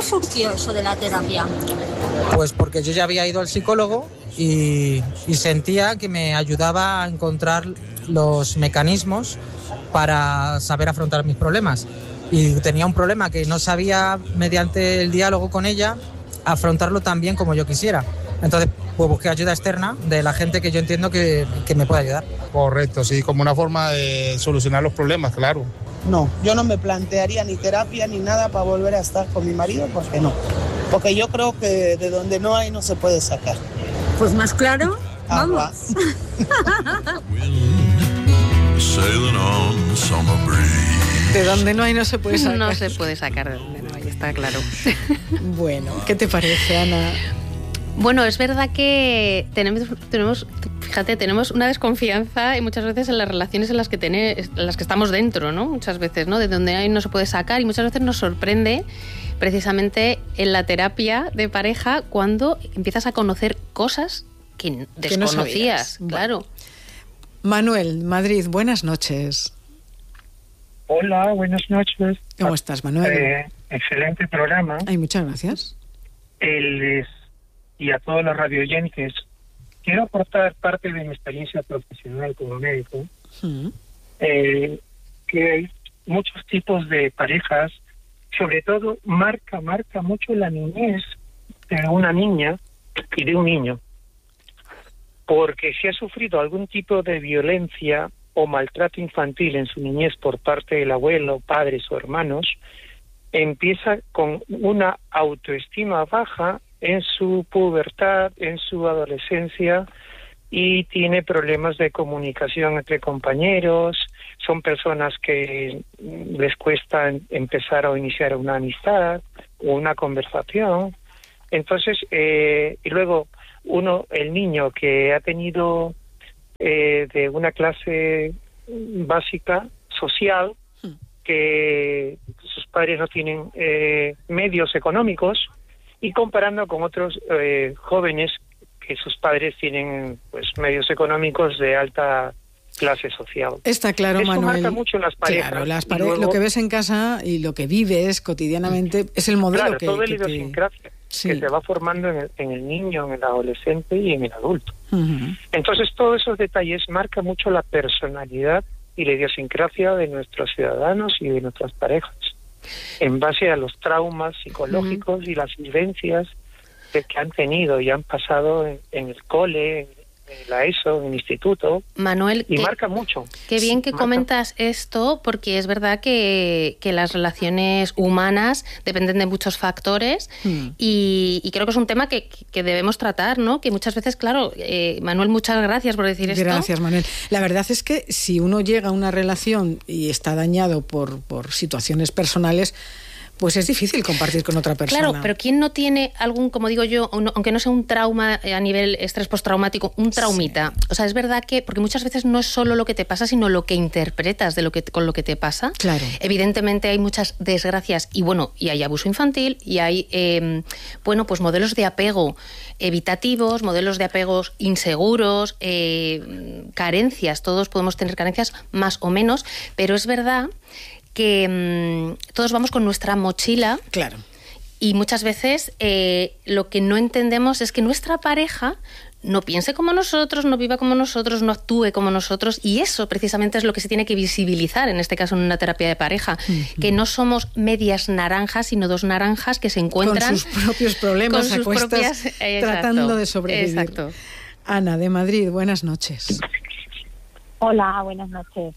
surgió eso de la terapia? Pues porque yo ya había ido al psicólogo y sentía que me ayudaba a encontrar los mecanismos para saber afrontar mis problemas. Y tenía un problema que no sabía, mediante el diálogo con ella, afrontarlo tan bien como yo quisiera. Entonces, pues busqué ayuda externa de la gente que yo entiendo que me puede ayudar. Correcto, sí, como una forma de solucionar los problemas, claro. No, yo no me plantearía ni terapia ni nada para volver a estar con mi marido, porque no. Porque yo creo que de donde no hay no se puede sacar. Pues más claro, vamos. De donde no hay no se puede sacar. No se puede sacar de donde no hay, está claro. Bueno, ¿qué te parece, Ana? Bueno, es verdad que tenemos una desconfianza y muchas veces en las relaciones en las que estamos dentro, ¿no? Muchas veces, ¿no? De donde hay no se puede sacar, y muchas veces nos sorprende precisamente en la terapia de pareja cuando empiezas a conocer cosas que desconocías, no claro. Bueno. Manuel, Madrid, buenas noches. Hola, buenas noches. ¿Cómo estás, Manuel? Excelente programa. Ay, muchas gracias. Y a todos los radioyentes, quiero aportar parte de mi experiencia profesional como médico, que hay muchos tipos de parejas, sobre todo marca mucho la niñez de una niña y de un niño, porque si ha sufrido algún tipo de violencia o maltrato infantil en su niñez por parte del abuelo, padres o hermanos, empieza con una autoestima baja en su pubertad, en su adolescencia, y tiene problemas de comunicación entre compañeros. Son personas que les cuesta empezar o iniciar una amistad o una conversación. Entonces, y luego el niño que ha tenido de una clase básica social, que sus padres no tienen medios económicos, y comparando con otros jóvenes que sus padres tienen pues medios económicos de alta clase social. Está claro, eso Manuel. Marca mucho las parejas. Claro, luego, lo que ves en casa y lo que vives cotidianamente es el modelo claro, toda la idiosincrasia que se va formando en el niño, en el adolescente y en el adulto. Entonces, todos esos detalles marcan mucho la personalidad y la idiosincrasia de nuestros ciudadanos y de nuestras parejas, en base a los traumas psicológicos y las vivencias que han tenido y han pasado en el cole, en la ESO, en el instituto. Manuel, y marca mucho. Qué bien que comentas esto, porque es verdad que las relaciones humanas dependen de muchos factores y creo que es un tema que debemos tratar, ¿no? Que muchas veces, claro, Manuel, muchas gracias por decir esto. Gracias, Manuel. La verdad es que si uno llega a una relación y está dañado por situaciones personales, pues es difícil compartir con otra persona. Claro, pero ¿quién no tiene algún, como digo yo, aunque no sea un trauma a nivel estrés postraumático, un traumita? Sí. O sea, es verdad que, porque muchas veces no es solo lo que te pasa, sino lo que interpretas con lo que te pasa. Claro. Evidentemente hay muchas desgracias y hay abuso infantil y hay, pues modelos de apego evitativos, modelos de apegos inseguros, carencias. Todos podemos tener carencias más o menos, pero es verdad que todos vamos con nuestra mochila. Claro. Y muchas veces lo que no entendemos es que nuestra pareja no piense como nosotros, no viva como nosotros, no actúe como nosotros, y eso precisamente es lo que se tiene que visibilizar, en este caso en una terapia de pareja, que no somos medias naranjas, sino dos naranjas que se encuentran con sus propios problemas, con sus propias, tratando de sobrevivir. Exacto. Ana, de Madrid, buenas noches. Hola, buenas noches.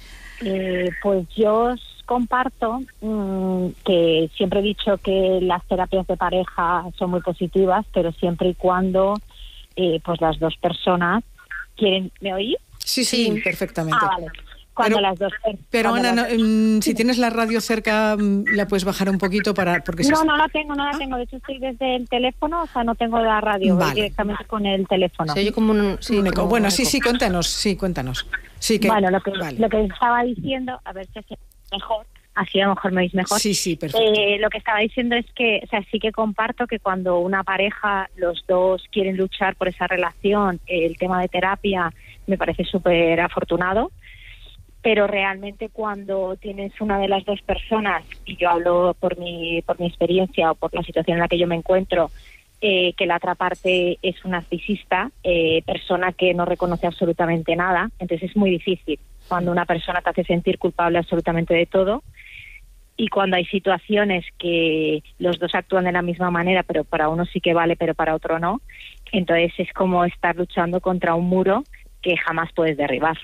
Pues yo comparto que siempre he dicho que las terapias de pareja son muy positivas, pero siempre y cuando pues las dos personas quieren... ¿Me oís? Sí, perfectamente. Vale. Cuando las dos... Pero Ana, si tienes la radio cerca, la puedes bajar un poquito porque... No la tengo. De hecho, estoy desde el teléfono, o sea, no tengo la radio, voy directamente con el teléfono. Se oye como un eco. Bueno, sí, cuéntanos. Sí, bueno, lo que estaba diciendo, a ver si es mejor, así a lo mejor me oís mejor. Sí, perfecto. Lo que estaba diciendo es que, o sea, sí que comparto que cuando una pareja, los dos quieren luchar por esa relación, el tema de terapia me parece súper afortunado. pero realmente cuando tienes una de las dos personas, y yo hablo por mi experiencia o por la situación en la que yo me encuentro, que la otra parte es un narcisista, persona que no reconoce absolutamente nada, entonces es muy difícil cuando una persona te hace sentir culpable absolutamente de todo, y cuando hay situaciones que los dos actúan de la misma manera, pero para uno sí que vale, pero para otro no, entonces es como estar luchando contra un muro que jamás puedes derribar.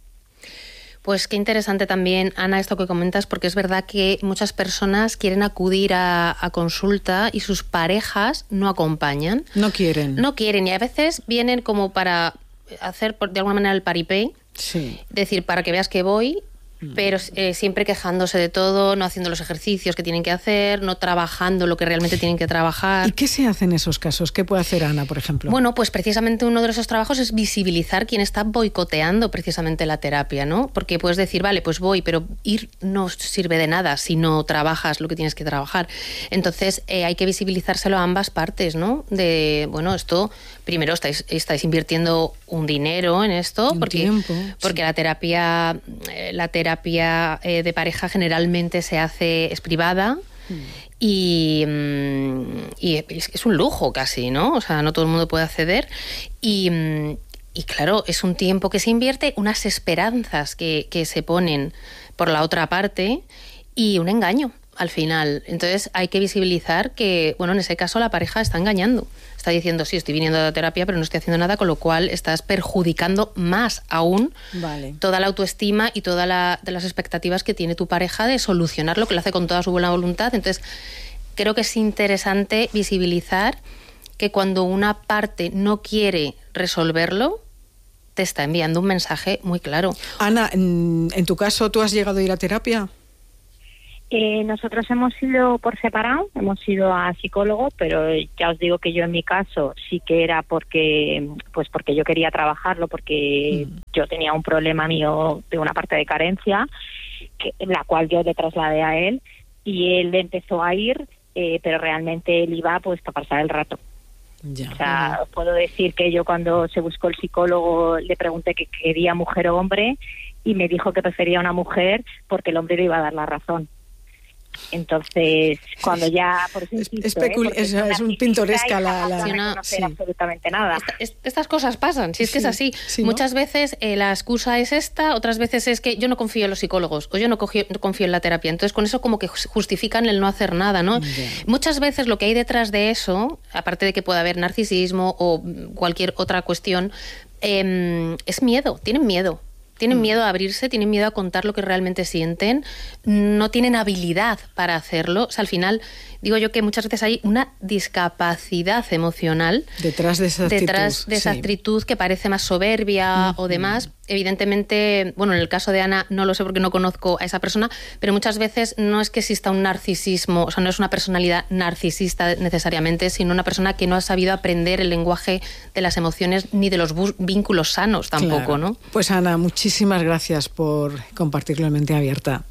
Pues qué interesante también, Ana, esto que comentas, porque es verdad que muchas personas quieren acudir a consulta y sus parejas no acompañan. No quieren. No quieren, y a veces vienen como para hacer de alguna manera el paripé, sí. Decir, para que veas que voy, pero siempre quejándose de todo, no haciendo los ejercicios que tienen que hacer, no trabajando lo que realmente tienen que trabajar. ¿Y qué se hace en esos casos? ¿Qué puede hacer Ana, por ejemplo? Bueno, pues precisamente uno de esos trabajos es visibilizar quién está boicoteando precisamente la terapia, ¿no? Porque puedes decir, vale, pues voy, pero ir no sirve de nada si no trabajas lo que tienes que trabajar. Entonces hay que visibilizárselo a ambas partes, ¿no? De, bueno, esto, primero estáis invirtiendo un dinero en esto, porque la terapia de pareja generalmente es privada y es un lujo casi, ¿no? O sea, no todo el mundo puede acceder y claro, es un tiempo que se invierte, unas esperanzas que se ponen por la otra parte y un engaño al final. Entonces hay que visibilizar que, bueno, en ese caso la pareja está engañando. Está diciendo, sí, estoy viniendo a la terapia, pero no estoy haciendo nada, con lo cual estás perjudicando más aún toda la autoestima y todas las expectativas que tiene tu pareja de solucionar lo que lo hace con toda su buena voluntad. Entonces, creo que es interesante visibilizar que cuando una parte no quiere resolverlo, te está enviando un mensaje muy claro. Ana, en tu caso, ¿tú has llegado a ir a terapia? Nosotros hemos ido por separado, hemos ido a psicólogo, pero ya os digo que yo en mi caso sí que era porque yo quería trabajarlo, porque yo tenía un problema mío de una parte de carencia, la cual yo le trasladé a él, y él empezó a ir, pero realmente él iba pues para pasar el rato. Ya. O sea, os puedo decir que yo cuando se buscó el psicólogo le pregunté que quería mujer o hombre, y me dijo que prefería una mujer porque el hombre le iba a dar la razón. Entonces, cuando ya... Por eso insisto, es un pintoresca no sé absolutamente nada. Estas cosas pasan, si es que es así. Sí, ¿no? Muchas veces la excusa es esta, otras veces es que yo no confío en los psicólogos o yo no confío en la terapia. Entonces, con eso como que justifican el no hacer nada, ¿no? Yeah. Muchas veces lo que hay detrás de eso, aparte de que pueda haber narcisismo o cualquier otra cuestión, es miedo, tienen miedo. Tienen miedo a abrirse, tienen miedo a contar lo que realmente sienten, no tienen habilidad para hacerlo. O sea, al final, digo yo que muchas veces hay una discapacidad emocional detrás de esa actitud que parece más soberbia o demás. Evidentemente, bueno, en el caso de Ana no lo sé porque no conozco a esa persona, pero muchas veces no es que exista un narcisismo, o sea, no es una personalidad narcisista necesariamente, sino una persona que no ha sabido aprender el lenguaje de las emociones ni de los vínculos sanos tampoco, claro. ¿No? Pues Ana, muchísimas gracias por compartirlo en Mente Abierta.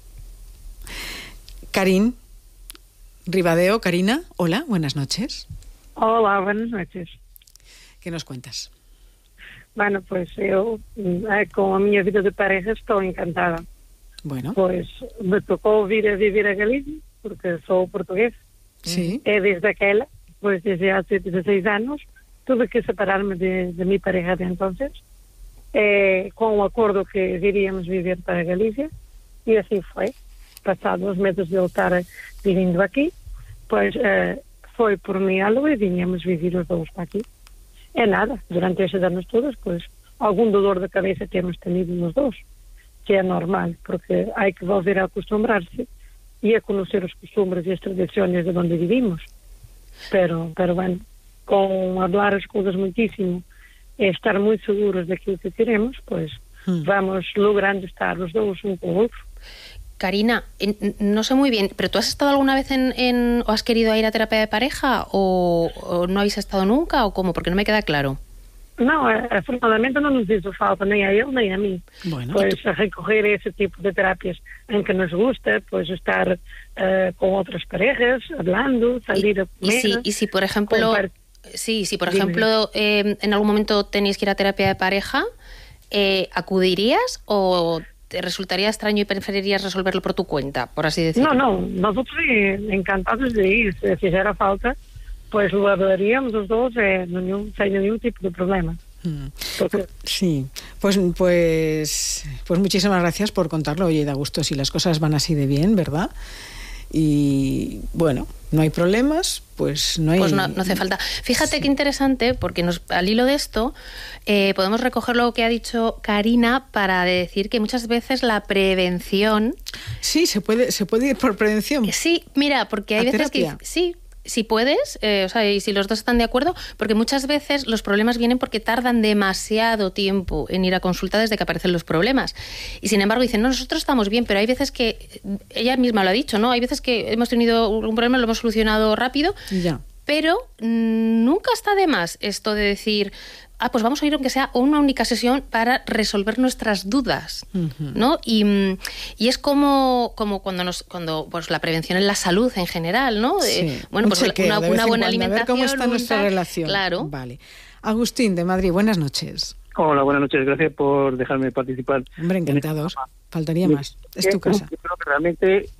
Karin Ribadeo, Karina, hola, buenas noches. Hola, buenas noches. ¿Qué nos cuentas? Bueno, pues eu com a minha vida de pareja estou encantada. Bueno. Pois me tocou vir a viver a Galicia, porque sou portugués. Sí. E desde aquela, pois desde há 16 anos, tuve que separarme de mi pareja de entonces, com o acordo que iríamos viver para Galicia, e assim foi. Passados os meses de eu estar vivindo aqui, pois foi por mim a lua e vinhamos viver os dois para aqui. É nada, durante estes anos todos, pois, algum dolor de cabeça temos tenido nos dois, que é normal, porque hai que volver a acostumbrarse e a conocer os costumbres e as tradições de onde vivimos. Pero bueno, com hablar as coisas muitíssimo e estar muito seguros daquilo que queremos, pois vamos logrando estar os dois um com o outro. Karina, no sé muy bien, ¿pero tú has estado alguna vez o has querido ir a terapia de pareja o no habéis estado nunca o cómo? Porque no me queda claro. Não, afortunadamente não nos hizo falta nem a ele nem a mim. Bueno, pois a recorrer a esse tipo de terapias em que nos gusta, pois estar com outras parejas, hablando, salir a comer. Y si por ejemplo, en algún momento tenéis que ir a terapia de pareja, ¿acudirías o te resultaría extraño y preferirías resolverlo por tu cuenta, por así decirlo? No, nosotros encantados de ir. Si hiciera falta, pues lo hablaríamos los dos, sin ningún tipo de problema. Sí, pues muchísimas gracias por contarlo. Oye, da gusto si las cosas van así de bien, ¿verdad? Y bueno, no hay problemas, pues no hay... Pues no hace falta. Fíjate qué interesante, porque al hilo de esto podemos recoger lo que ha dicho Karina para decir que muchas veces la prevención... Sí, se puede ir por prevención. Sí, mira, porque hay veces que... Sí, si puedes, y si los dos están de acuerdo, porque muchas veces los problemas vienen porque tardan demasiado tiempo en ir a consulta desde que aparecen los problemas. Y sin embargo dicen, no, nosotros estamos bien, pero hay veces que, ella misma lo ha dicho, ¿no? Hay veces que hemos tenido un problema, lo hemos solucionado rápido, ya. Pero nunca está de más esto de decir... pues vamos a ir aunque sea una única sesión para resolver nuestras dudas, ¿no? Y es como cuando pues la prevención en la salud en general, ¿no? Sí. Bueno, pues una buena alimentación. A ver cómo está nuestra relación. Claro. Vale. Agustín, de Madrid, buenas noches. Hola, buenas noches. Gracias por dejarme participar. Hombre, encantados. Faltaría más. Es tu casa. Yo creo que realmente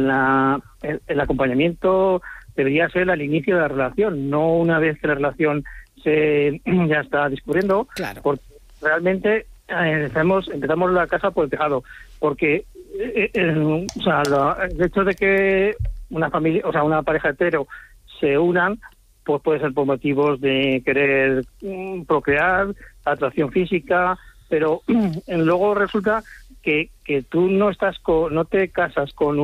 el acompañamiento debería ser al inicio de la relación, no una vez que la relación ya está discurriendo, claro. Porque realmente empezamos la casa por el tejado, porque el hecho de que una familia, una pareja hetero se unan, pues puede ser por motivos de querer procrear, atracción física, pero luego resulta que tú no te casas con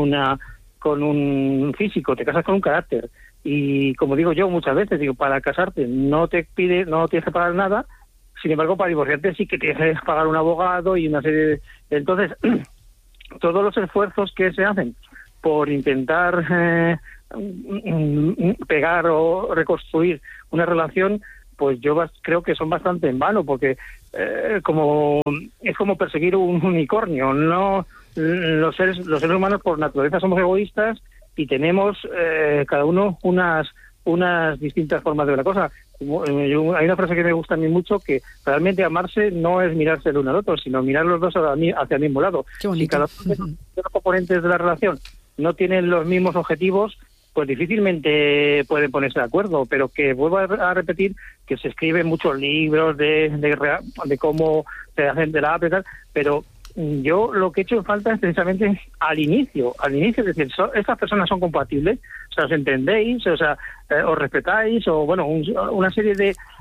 un físico, te casas con un carácter. Y como digo yo muchas veces, para casarte no tienes que pagar nada, sin embargo para divorciarte sí que tienes que pagar un abogado y una serie de... Entonces, todos los esfuerzos que se hacen por intentar pegar o reconstruir una relación, pues yo creo que son bastante en vano, porque es como perseguir un unicornio. No, los seres humanos por naturaleza somos egoístas y tenemos cada uno unas distintas formas de ver la cosa. Hay una frase que me gusta a mí mucho, que realmente amarse no es mirarse el uno al otro, sino mirar los dos hacia el mismo lado. Si cada uno de los componentes de la relación no tienen los mismos objetivos, pues difícilmente pueden ponerse de acuerdo. Pero que vuelvo a repetir que se escriben muchos libros de cómo se hacen terapia y tal, pero yo lo que he hecho en falta es precisamente al inicio, es decir, estas personas son compatibles, os entendéis, os respetáis, o bueno, una serie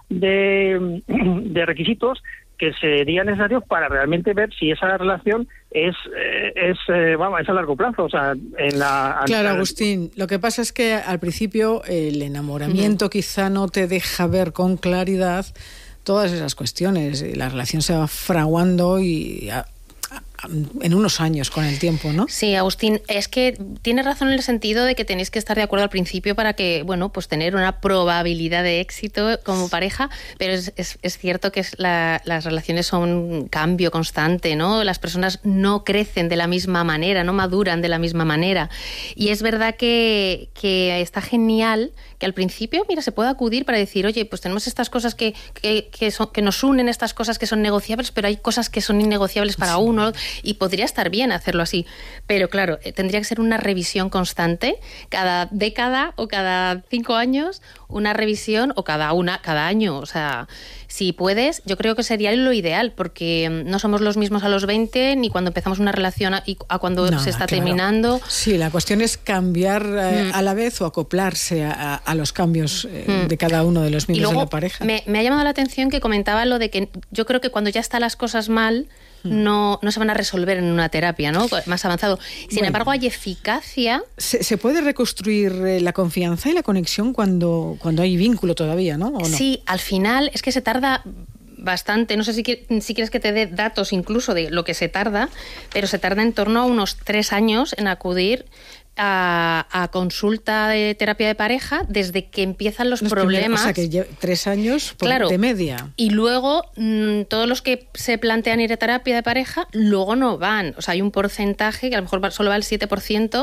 de requisitos que serían necesarios para realmente ver si esa relación es a largo plazo, Claro, Agustín, lo que pasa es que al principio el enamoramiento quizá no te deja ver con claridad todas esas cuestiones, la relación se va fraguando y en unos años con el tiempo, ¿no? Sí, Agustín, es que tienes razón en el sentido de que tenéis que estar de acuerdo al principio para que, pues tener una probabilidad de éxito como pareja, pero es cierto que las relaciones son un cambio constante, ¿no? Las personas no crecen de la misma manera, no maduran de la misma manera. Y es verdad que está genial que al principio, se puede acudir para decir, oye, pues tenemos estas cosas que nos unen, estas cosas que son negociables, pero hay cosas que son innegociables para uno. Y podría estar bien hacerlo así, pero claro, tendría que ser una revisión constante, cada década o cada 5 años, una revisión, o cada año. O sea, si puedes, yo creo que sería lo ideal, porque no somos los mismos a los 20, ni cuando empezamos una relación a cuando se está terminando. Sí, la cuestión es cambiar a la vez o acoplarse a los cambios de cada uno de los miembros de la pareja. Me ha llamado la atención que comentaba lo de que yo creo que cuando ya están las cosas mal, no se van a resolver en una terapia, ¿no? Más avanzado. Sin embargo, hay eficacia. ¿Se puede reconstruir la confianza y la conexión cuando hay vínculo todavía, ¿no? ¿O no? Sí, al final es que se tarda bastante. No sé si quieres que te dé datos incluso de lo que se tarda, pero se tarda en torno a unos 3 años en acudir a consulta de terapia de pareja desde que empiezan los problemas. O sea, que 3 años de media. Y luego todos los que se plantean ir a terapia de pareja luego no van. O sea, hay un porcentaje que a lo mejor solo va el 7%,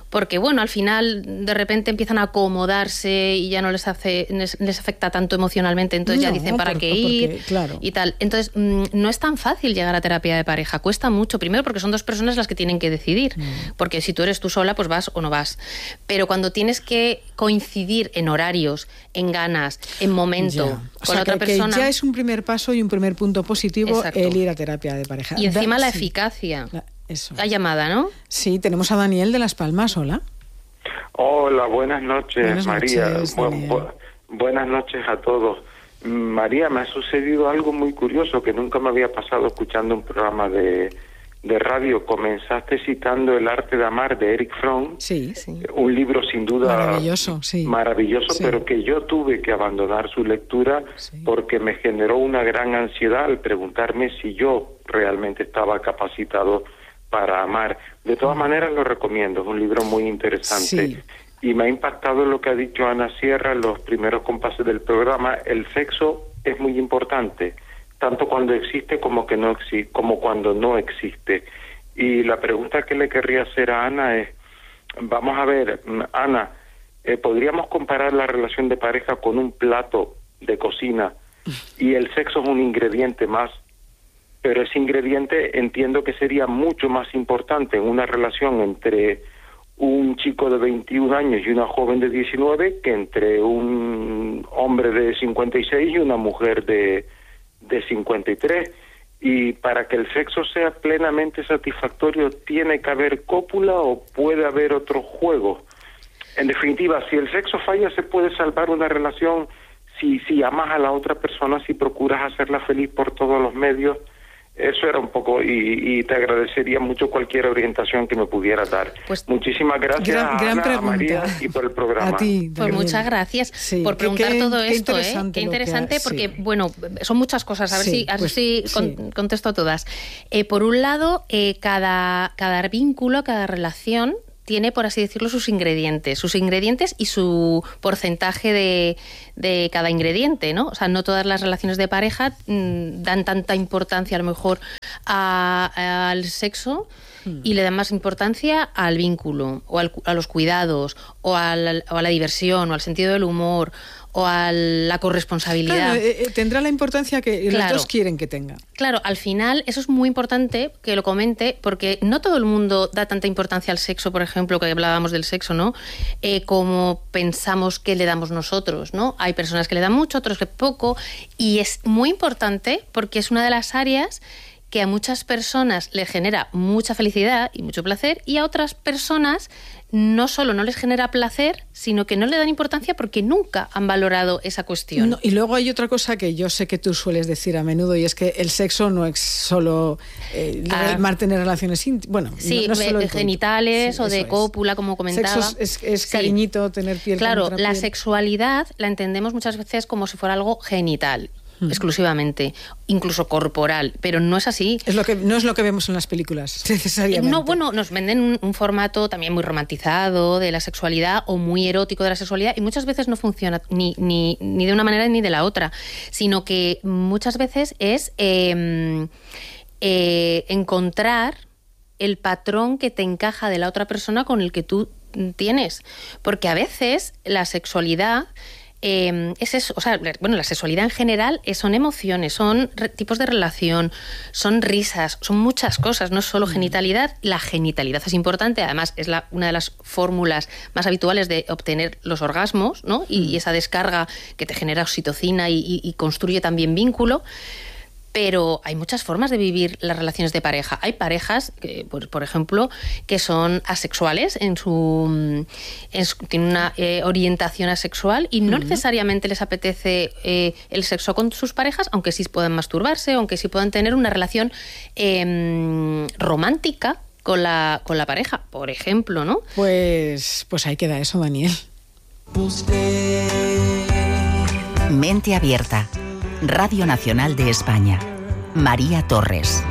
porque bueno, al final de repente empiezan a acomodarse y ya no les afecta tanto emocionalmente, entonces ya dicen para qué ir, claro, y tal. Entonces no es tan fácil llegar a terapia de pareja, cuesta mucho, primero porque son dos personas las que tienen que decidir, porque si tú eres tú sola, pues vas o no vas. Pero cuando tienes que coincidir en horarios, en ganas, en momento, con la otra persona... Que ya es un primer paso y un primer punto positivo. Exacto. El ir a terapia de pareja. Y encima la eficacia. La llamada, ¿no? Sí, tenemos a Daniel de Las Palmas. Hola. Hola, buenas noches, buenas María. Noches, buenas noches a todos. María, me ha sucedido algo muy curioso que nunca me había pasado escuchando un programa de radio. Comenzaste citando El arte de amar de Erich Fromm, sí. Un libro sin duda maravilloso, sí. Pero que yo tuve que abandonar su lectura porque me generó una gran ansiedad al preguntarme si yo realmente estaba capacitado para amar. De todas maneras lo recomiendo, es un libro muy interesante. Y me ha impactado lo que ha dicho Ana Sierra en los primeros compases del programa. El sexo es muy importante, tanto cuando existe como cuando no existe. Y la pregunta que le querría hacer a Ana es, vamos a ver, Ana, ¿podríamos comparar la relación de pareja con un plato de cocina y el sexo es un ingrediente más? Pero ese ingrediente entiendo que sería mucho más importante en una relación entre un chico de 21 años y una joven de 19 que entre un hombre de 56 y una mujer de 53. Y para que el sexo sea plenamente satisfactorio, ¿tiene que haber cópula o puede haber otro juego? En definitiva, si el sexo falla, ¿se puede salvar una relación si amas a la otra persona, si procuras hacerla feliz por todos los medios? Eso era un poco, y te agradecería mucho cualquier orientación que me pudieras dar. Pues muchísimas gracias a María y por el programa. A ti, pues muchas gracias por preguntar todo esto. Qué interesante porque, bueno, son muchas cosas. A ver si contesto todas. Por un lado, cada vínculo, cada relación tiene, por así decirlo, sus ingredientes y su porcentaje de cada ingrediente, ¿no? O sea, no todas las relaciones de pareja dan tanta importancia, a lo mejor, al sexo y le dan más importancia al vínculo, o a los cuidados, o a la diversión, o al sentido del humor, o a la corresponsabilidad. Claro, tendrá la importancia que los dos quieren que tenga. Claro, al final eso es muy importante que lo comente, porque no todo el mundo da tanta importancia al sexo, por ejemplo, que hablábamos del sexo, ¿no? Como pensamos que le damos nosotros, ¿no? Hay personas que le dan mucho, otros que poco, y es muy importante porque es una de las áreas que a muchas personas les genera mucha felicidad y mucho placer, y a otras personas no solo no les genera placer, sino que no le dan importancia porque nunca han valorado esa cuestión. No, y luego hay otra cosa que yo sé que tú sueles decir a menudo, y es que el sexo no es solo mantener relaciones íntimas. Bueno, sí, no es solo genitales o de cópula, como comentaba. Sexo es cariñito, tener piel contra piel. La sexualidad la entendemos muchas veces como si fuera algo genital. Exclusivamente, incluso corporal, pero no es así. No es lo que vemos en las películas, necesariamente. No, bueno, nos venden un formato también muy romantizado de la sexualidad o muy erótico de la sexualidad, y muchas veces no funciona ni de una manera ni de la otra, sino que muchas veces es encontrar el patrón que te encaja de la otra persona con el que tú tienes, porque a veces la sexualidad es eso, o sea, bueno, la sexualidad en general son emociones, son tipos de relación, son risas, son muchas cosas, no es solo genitalidad. La genitalidad es importante, además es una de las fórmulas más habituales de obtener los orgasmos, ¿no? Y esa descarga que te genera oxitocina y construye también vínculo. Pero hay muchas formas de vivir las relaciones de pareja. Hay parejas, pues, por ejemplo, que son asexuales, tienen una orientación asexual y no necesariamente les apetece el sexo con sus parejas, aunque sí puedan masturbarse, aunque sí puedan tener una relación romántica con la pareja, por ejemplo, ¿no? Pues ahí queda eso, Daniel. Mente abierta. Radio Nacional de España. María Torres.